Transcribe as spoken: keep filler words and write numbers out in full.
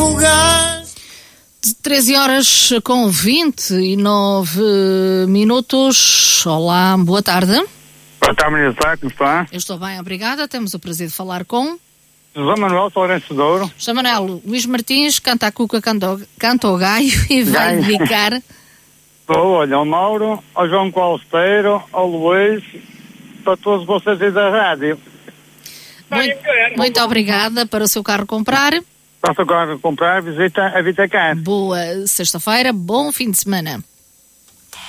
fugaz. treze horas com vinte e nove minutos. Olá, boa tarde. Boa tarde, Maria Sá, como está? Eu estou bem, obrigada. Temos o prazer de falar com José Manuel Lourenço de Ouro. José Manuel, Luís Martins canta a cuca, canta, canta o gaio e vai Gaio. dedicar. Estou, olha, ao Mauro, ao João Costeiro, ao Luís, para todos vocês aí da rádio. Muito, muito obrigada para o seu carro comprar. Passa agora a comprar, visita a Vitacar. Boa sexta-feira, bom fim de semana.